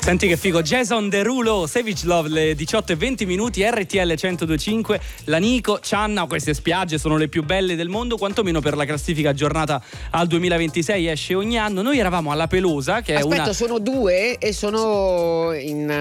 Senti che figo, Jason Derulo, Savage Love, le 18:20, RTL 102.5, Lanico, Cianna, queste spiagge sono le più belle del mondo, quantomeno per la classifica aggiornata al 2026, esce ogni anno. Noi eravamo alla Pelosa, che è Aspetta, sono due e sono in